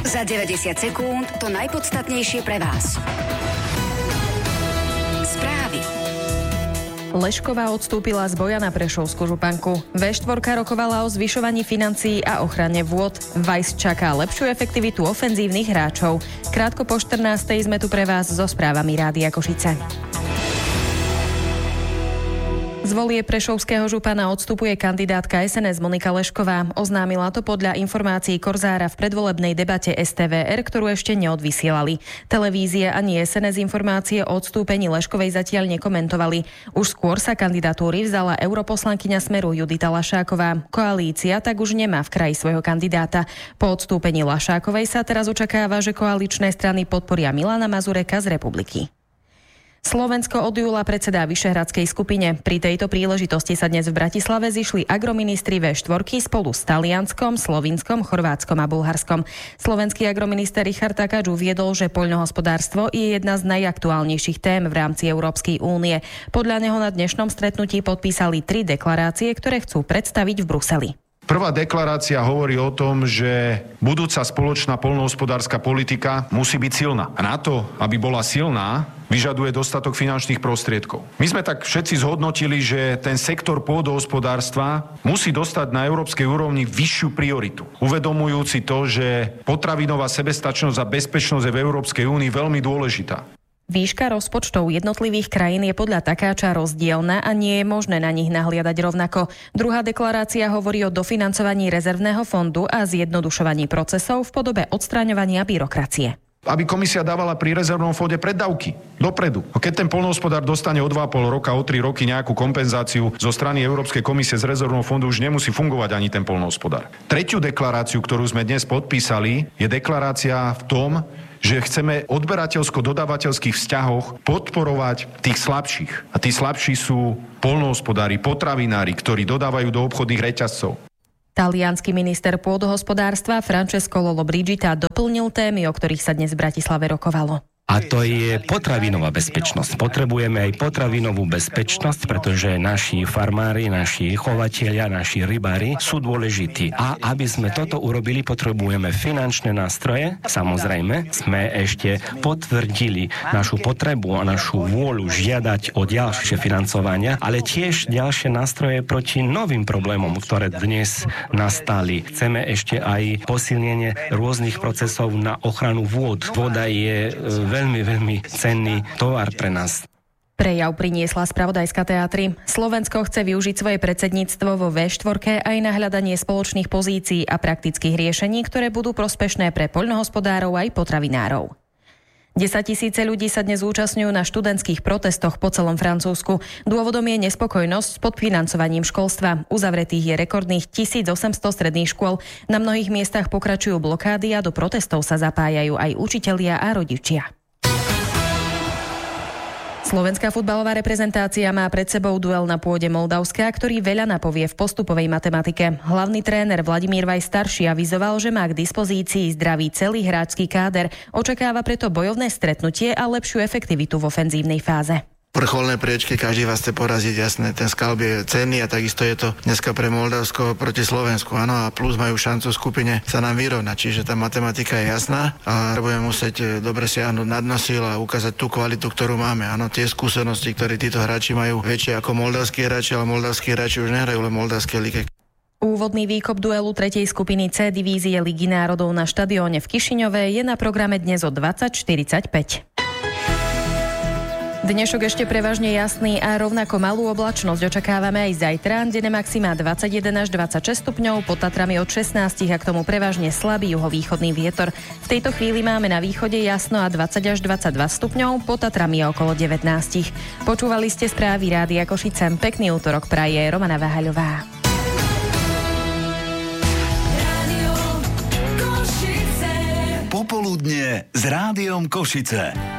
Za 90 sekúnd to najpodstatnejšie pre vás. Správy. Lešková odstúpila z boja na prešovskú županku. V4 rokovala o zvyšovaní financií a ochrane vôd. Weiss čaká lepšiu efektivitu ofenzívnych hráčov. Krátko po 14:00 sme tu pre vás so správami Rádia Košice. Z volieb prešovského župana odstupuje kandidátka SNS Monika Lešková. Oznámila to podľa informácií Korzára v predvolebnej debate STVR, ktorú ešte neodvysielali. Televízie ani SNS informácie o odstúpení Leškovej zatiaľ nekomentovali. Už skôr sa kandidatúry vzala europoslankyňa Smeru Judita Lašáková. Koalícia tak už nemá v kraji svojho kandidáta. Po odstúpení Lašákovej sa teraz očakáva, že koaličné strany podporia Milana Mazureka z Republiky. Slovensko od júla predsedá Vyšehradskej skupine. Pri tejto príležitosti sa dnes v Bratislave zišli agroministri V4 spolu s Talianskom, Slovinskom, Chorvátskom a Bulharskom. Slovenský agrominister Richard Takáč uviedol, že poľnohospodárstvo je jedna z najaktuálnejších tém v rámci Európskej únie. Podľa neho na dnešnom stretnutí podpísali 3 deklarácie, ktoré chcú predstaviť v Bruseli. Prvá deklarácia hovorí o tom, že budúca spoločná poľnohospodárska politika musí byť silná. A na to, aby bola silná, vyžaduje dostatok finančných prostriedkov. My sme tak všetci zhodnotili, že ten sektor pôdohospodárstva musí dostať na európskej úrovni vyššiu prioritu. Uvedomujúci to, že potravinová sebestačnosť a bezpečnosť je v Európskej únii veľmi dôležitá. Výška rozpočtov jednotlivých krajín je podľa Takáča rozdielna a nie je možné na nich nahliadať rovnako. Druhá deklarácia hovorí o dofinancovaní rezervného fondu a zjednodušovaní procesov v podobe odstraňovania byrokracie. Aby komisia dávala pri rezervnom fonde preddavky dopredu. Keď ten poľnohospodár dostane o 2,5 roka, o 3 roky nejakú kompenzáciu zo strany Európskej komisie z rezervného fondu, už nemusí fungovať ani ten poľnohospodár. Tretiu deklaráciu, ktorú sme dnes podpísali, je deklarácia v tom, že chceme odberateľsko-dodávateľských vzťahoch podporovať tých slabších. A tí slabší sú poľnohospodári, potravinári, ktorí dodávajú do obchodných reťazcov. Taliansky minister pôdohospodárstva Francesco Lollobrigida doplnil témy, o ktorých sa dnes v Bratislave rokovalo. A to je potravinová bezpečnosť. Potrebujeme aj potravinovú bezpečnosť, pretože naši farmári, naši chovatelia, naši rybári sú dôležití. A aby sme toto urobili, potrebujeme finančné nástroje. Samozrejme, sme ešte potvrdili našu potrebu a našu vôľu žiadať o ďalšie financovania, ale tiež ďalšie nástroje proti novým problémom, ktoré dnes nastali. Chceme ešte aj posilnenie rôznych procesov na ochranu vôd. Voda je veľmi cenný tovar pre nás. Prejav priniesla spravodajská teatry. Slovensko chce využiť svoje predsedníctvo vo V4 aj na hľadanie spoločných pozícií a praktických riešení, ktoré budú prospešné pre poľnohospodárov aj potravinárov. 10 000 ľudí sa dnes zúčastňujú na študentských protestoch po celom Francúzsku. Dôvodom je nespokojnosť s podfinancovaním školstva. Uzavretých je rekordných 1800 stredných škôl. Na mnohých miestach pokračujú blokády a do protestov sa zapájajú aj učitelia a rodičia. Slovenská futbalová reprezentácia má pred sebou duel na pôde Moldavska, ktorý veľa napovie v postupovej matematike. Hlavný tréner Vladimír Weiss starší avizoval, že má k dispozícii zdravý celý hráčsky káder. Očakáva preto bojovné stretnutie a lepšiu efektivitu v ofenzívnej fáze. Vrcholné priečky, každý vás chce poraziť, jasné, ten skalp je cenný a takisto je to dneska pre Moldavsko proti Slovensku, áno, a plus majú šancu v skupine sa nám vyrovnať, čiže tá matematika je jasná a budeme musieť dobre siahnuť nad nosil a ukázať tú kvalitu, ktorú máme, áno, tie skúsenosti, ktoré títo hráči majú väčšie ako moldavskí hráči, ale moldavskí hráči už nehrajú len moldavské lige. Úvodný výkop duelu 3. skupiny C divízie Ligy národov na štadióne v Kišiňove je na programe dnes o 20:45. Dnešok ešte prevažne jasný a rovnako malú oblačnosť očakávame aj zajtra, kde maxima 21 až 26 stupňov, pod Tatrami od 16 a k tomu prevažne slabý juhovýchodný vietor. V tejto chvíli máme na východe jasno a 20 až 22 stupňov, pod Tatrami okolo 19. Počúvali ste správy Rádia Košice. Pekný útorok praje Romana Váhaľová. Popoludnie s Rádiom Košice.